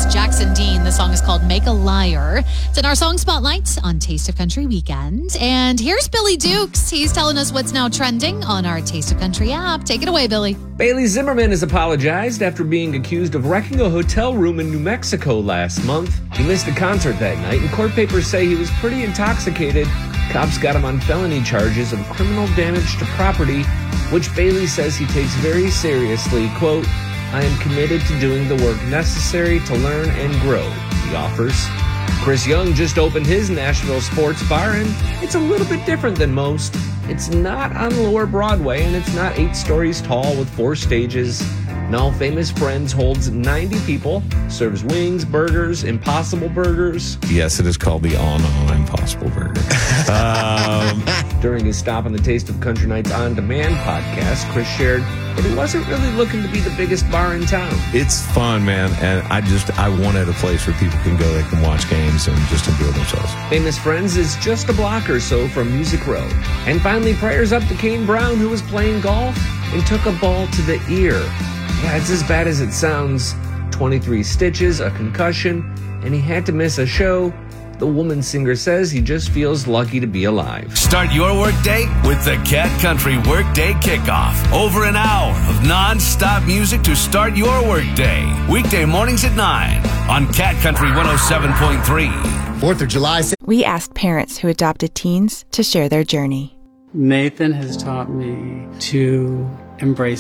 Jackson Dean. The song is called Make a Liar. It's in our Song Spotlight on Taste of Country Weekend. And here's Billy Dukes. He's telling us what's now trending on our Taste of Country app. Take it away, Billy. Bailey Zimmerman has apologized after being accused of wrecking a hotel room in New Mexico last month. He missed a concert that night, and court papers say he was pretty intoxicated. Cops got him on felony charges of criminal damage to property, which Bailey says he takes very seriously. Quote, "I am committed to doing the work necessary to learn and grow," he offers. Chris Young just opened his Nashville sports bar, and it's a little bit different than most. It's not on Lower Broadway, and it's not 8 stories tall with 4 stages. No, Famous Friends holds 90 people, serves wings, burgers, Impossible Burgers. Yes, it is called the Impossible Burger. During his stop on the Taste of Country Nights On Demand podcast, Chris shared that he wasn't really looking to be the biggest bar in town. It's fun, man, and I wanted a place where people can go, they can watch games and just enjoy themselves. Famous Friends is just a block or so from Music Row. And finally, prayers up to Kane Brown, who was playing golf and took a ball to the ear. Yeah, it's as bad as it sounds. 23 stitches, a concussion, and he had to miss a show. The woman singer says he just feels lucky to be alive. Start your workday with the Cat Country Workday Kickoff. Over an hour of non-stop music to start your workday. Weekday mornings at 9 on Cat Country 107.3. 4th of July. We asked parents who adopted teens to share their journey. Nathan has taught me to embrace